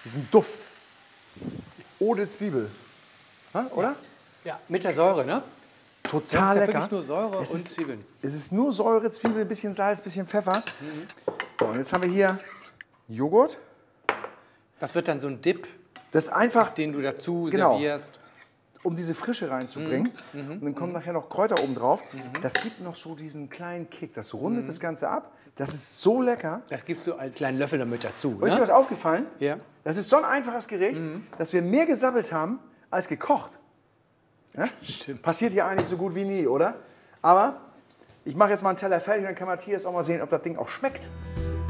diesen Duft. Ohne Zwiebel. Ha, oder? Ja, mit der Säure, ne? Total ja lecker. Wirklich nur Säure und ist, Zwiebeln. Es ist nur Säure, Zwiebel, ein bisschen Salz, ein bisschen Pfeffer. So, und jetzt haben wir hier Joghurt. Das wird dann so ein Dip, Das ist einfach, den du dazu Genau. servierst. um diese Frische reinzubringen. Und dann kommen nachher noch Kräuter oben drauf. Das gibt noch so diesen kleinen Kick. Das rundet das Ganze ab. Das ist so lecker. Das gibst du als kleinen Löffel damit dazu. Und ist dir Ne? was aufgefallen? Ja. Das ist so ein einfaches Gericht, dass wir mehr gesabbelt haben als gekocht. Ja? Stimmt. Passiert hier eigentlich so gut wie nie, oder? Aber ich mache jetzt mal einen Teller fertig, dann kann Matthias auch mal sehen, ob das Ding auch schmeckt.